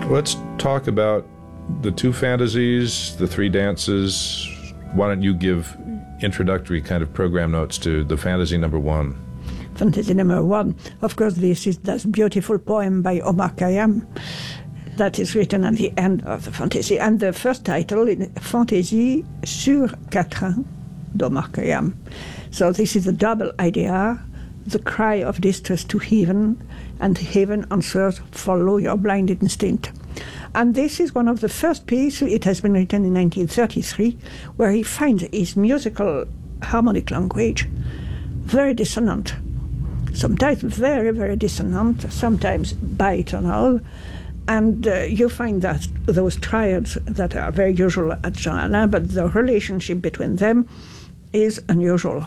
Let's talk about the two fantasies, the three dances. Why don't you give introductory kind of program notes to the fantasy number one? Fantasy number one, of course, this is that beautiful poem by Omar Khayyam that is written at the end of the fantasy. And the first title is Fantaisie sur Quatrain d'Omar Khayyam. So this is a double idea, the cry of distress to heaven, and heaven answers, follow your blind instinct. And this is one of the first pieces. It has been written in 1933, where he finds his musical harmonic language very dissonant. Sometimes very, very dissonant, sometimes bitonal. And you find that those triads that are very usual at Jean Alain, but the relationship between them is unusual.